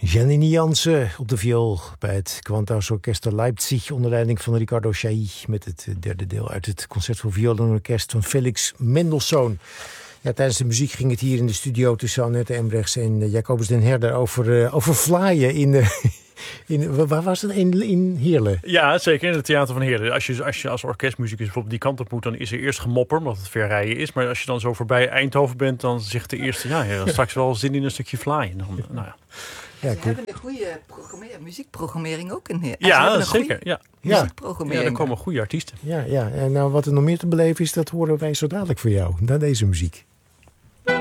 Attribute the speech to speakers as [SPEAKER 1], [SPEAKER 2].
[SPEAKER 1] Janine Jansen op de viool bij het Gewandhaus Orchester Leipzig onder leiding van Riccardo Chailly met het derde deel uit het concert voor viool en orkest van Felix Mendelssohn. Ja, tijdens de muziek ging het hier in de studio tussen Annette Embrechts en Jacobus den Herder over vlaaien waar was het? In Heerlen?
[SPEAKER 2] Ja, zeker in het theater van Heerlen. Als je als orkestmuzikus bijvoorbeeld die kant op moet, dan is er eerst gemopper, omdat het ver rijden is. Maar als je dan zo voorbij Eindhoven bent, dan zegt de eerste, ja, straks wel zin in een stukje vlaaien. Dan, nou ja.
[SPEAKER 3] Ja, ze hebben een goede muziekprogrammering ook in Heerlen.
[SPEAKER 2] Ja, zeker. Ja.
[SPEAKER 3] Muziekprogrammering.
[SPEAKER 2] Er komen goede artiesten.
[SPEAKER 1] Ja, en nou wat er nog meer te beleven is, dat horen wij zo dadelijk voor jou, na deze muziek.